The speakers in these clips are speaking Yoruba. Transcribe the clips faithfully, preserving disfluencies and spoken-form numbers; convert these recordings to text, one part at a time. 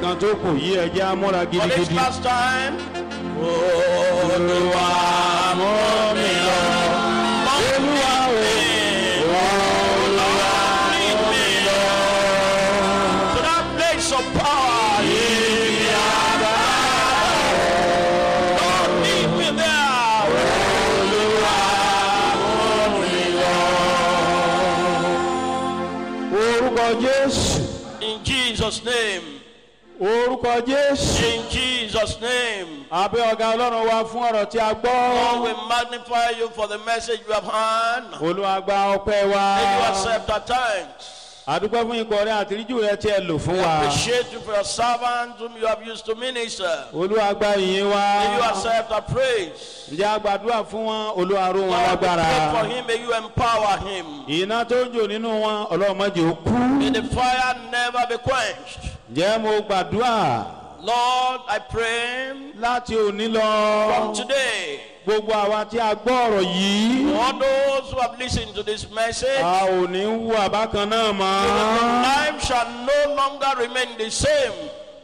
kan tó kù yí ẹjẹ́ amúra For this gidigidi. last time, Olúwa mú mi lọ. Olúwa o, Olúwa Lead me to that place of power. Lord, lead me there. orúkọ Jésù, In Jesus' name. orúkọ Jésù. In Jesus' name. Àbẹ́ ọ̀gá Ọlọ́run wa fún ọ̀rọ̀ tí a Lord, gbọ́. we magnify you for the message you have heard. Olúwa gba ọpẹ́ wa. May you accept our thanks. Àdúpẹ́ fún ikọ̀ rẹ àtìríjù rẹ tí ẹ lò fún We wa. appreciate you for your servants whom you have used to minister. Olúwa gba ìyìn wa. May you accept our praise. Ǹjẹ́ a gbàdúrà fún wọn? Olúwa ró wọn Lord, we lágbára. pray for him. May you empower him. Iná tó ń jò nínú wọn, Ọlọ́run má jẹ́ ó kú. May the fire never be quenched. Ǹjẹ́ mo gbàdúrà Lord, I pray láti òní lọ. from today, Gbogbo àwa tí a gbọ́ ọ̀rọ̀ yìí. all those who have listened to this message, A ò ní wú àbákan náà mọ́. life shall no longer remain the same.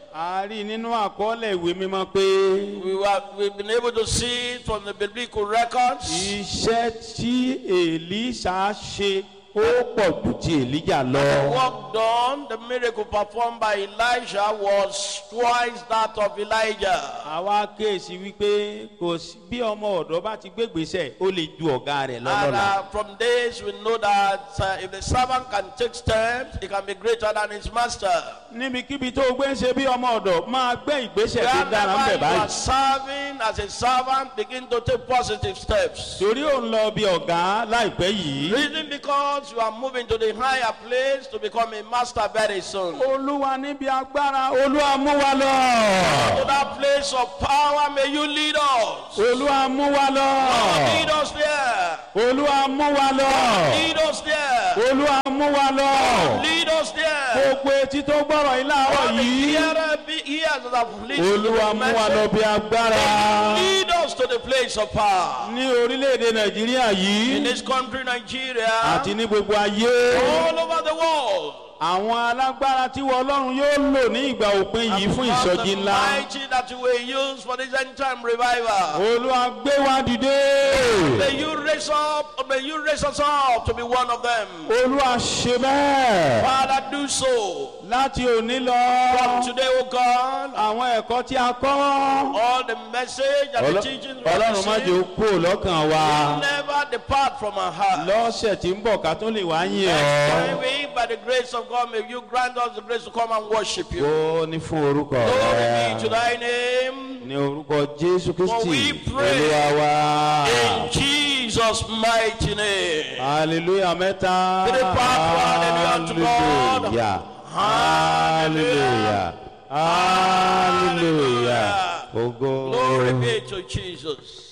A rí nínú àkọọ́lẹ̀ ìwé mímọ́ pé We were, we've been able to see it from the biblical records. iṣẹ́ tí Èlíṣà ṣe ó pọ̀ jù ti Èlíjà lọ. The work done, the miracle performed by Elijah was twice that of Elijah. Àwa kéèsì wípé kò sí bí ọmọ ọ̀dọ́ bá ti gbégbèsè ó lè ju ọ̀gá rẹ̀ And lọ́lọ́la. uh, from this we know that uh, if the servant can take steps, he can be greater than his master. Níbikíbi tó o gbé ń ṣe bí ọmọ ọ̀dọ̀ máa gbé ìgbésẹ̀ tó dára ń Wherever bẹ̀ you are báyìí. serving as a servant, begin to take positive steps. Torí ò ń lọ bí ọ̀gá láìpẹ́ yìí. Reason because you are moving to the higher place to become a master very soon. To Olúwa níbi agbára, Olúwa mú wa lọ. that place of power, may you lead us. Olúwa mú wa lọ. Lead us there. Olúwa mú wa lọ. Lead us there. Olúwa mú wa lọ. Lead us there. Gbogbo etí tó gbọ́rọ̀ yìí láàárọ̀ All the yìí. hearer be ears that have listened to Olúwa the mú wa lọ message. bí agbára. Lead us to the place of power. Ní orílẹ̀-èdè Nàìjíríà In yìí this country, Nigeria, àti ní gbogbo ayé. all over the world. Àwọn alágbára tí wọ́n Ọlọ́run yóò lò ní ìgbà òpin yìí fún Because ìsọjí the ńlá. mighty that you will use for this end time revival. Olúwa gbé wa dìde. May you raise up, may you raise us up to be one of them. Olúwa ṣe bẹ́ẹ̀. Father, do so. Láti òní lọ. From today, O God, Àwọn ẹ̀kọ́ tí a kọ́. all the message and the teachings we have Ọlọ́run má jẹ́ ó received kúrò lọ́kàn wa. never depart from our heart. Lọ́sẹ̀ tí ń bọ̀ ká tó lè wá yìn Next ọ́. time we, by the grace of God, may you grant us the grace to come and worship you. Ó ní fún orúkọ Glory rẹ̀. be to thy name. Ní orúkọ Jésù For we Kristi, pray Olúwa wa. in Jesus' mighty name. Hallelujah mẹ́ta. To the Father, hallelujah unto God. Hallelujah. Hallelujah. Hallelujah. Ògo. Glory be to Jesus.